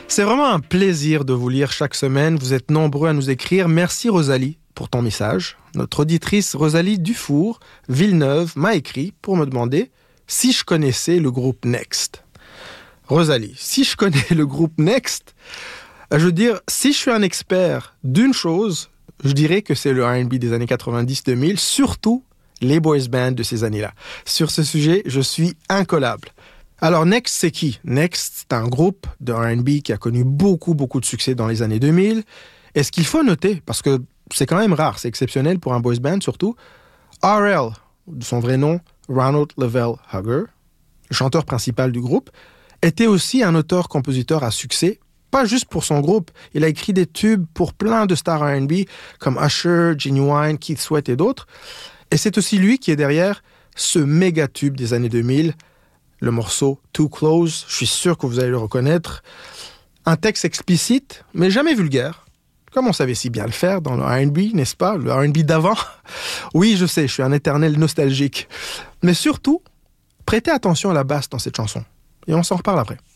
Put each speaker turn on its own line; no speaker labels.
C'est vraiment un plaisir de vous lire chaque semaine. Vous êtes nombreux à nous écrire. Merci Rosalie pour ton message. Notre auditrice Rosalie Dufour, Villeneuve, m'a écrit pour me demander si je connaissais le groupe Next. Rosalie, si je connais le groupe Next, je veux dire, si je suis un expert d'une chose, je dirais que c'est le R&B des années 90-2000, surtout les boys bands de ces années-là. Sur ce sujet, je suis incollable. Alors Next, c'est qui? Next, c'est un groupe de R&B qui a connu beaucoup de succès dans les années 2000. Et ce qu'il faut noter, parce que c'est quand même rare, c'est exceptionnel pour un boys band surtout, R.L., de son vrai nom, Ronald Lavelle Hugger, le chanteur principal du groupe, était aussi un auteur-compositeur à succès, pas juste pour son groupe. Il a écrit des tubes pour plein de stars R&B comme Usher, Genuine, Keith Sweat et d'autres. Et c'est aussi lui qui est derrière ce méga tube des années 2000, le morceau Too Close. Je suis sûr que vous allez le reconnaître. Un texte explicite, mais jamais vulgaire. Comme on savait si bien le faire dans le R&B, n'est-ce pas? Le R&B d'avant. Oui, je sais, je suis un éternel nostalgique. Mais surtout, prêtez attention à la basse dans cette chanson. Et on s'en reparle après.